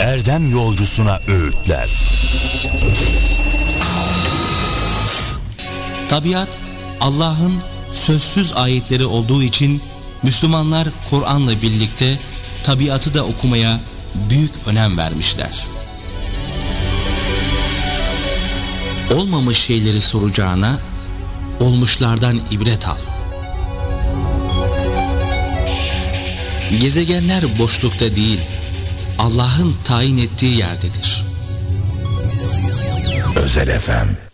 erdem yolcusuna öğütler. Tabiat, Allah'ın sözsüz ayetleri olduğu için Müslümanlar Kur'an'la birlikte tabiatı da okumaya büyük önem vermişler. Olmamış şeyleri soracağına olmuşlardan ibret al. Gezegenler boşlukta değil, Allah'ın tayin ettiği yerdedir. Özel FM